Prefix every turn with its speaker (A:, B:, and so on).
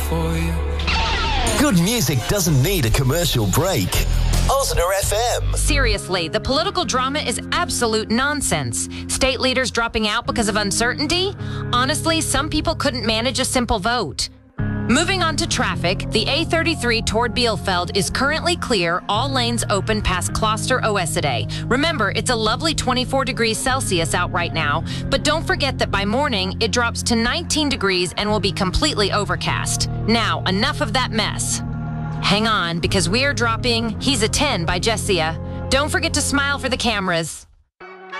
A: for you.
B: Good music doesn't need a commercial break. Osner FM.
C: Seriously, the political drama is absolute nonsense. State leaders dropping out because of uncertainty? Honestly, some people couldn't manage a simple vote. Moving on to traffic, the A33 toward Bielefeld is currently clear, all lanes open past Kloster Oesede. Remember, it's a lovely 24 degrees Celsius out right now, but don't forget that by morning, it drops to 19 degrees and will be completely overcast. Now, enough of that mess. Hang on, because we are dropping He's a 10 by Jessia. Don't forget to smile for the cameras.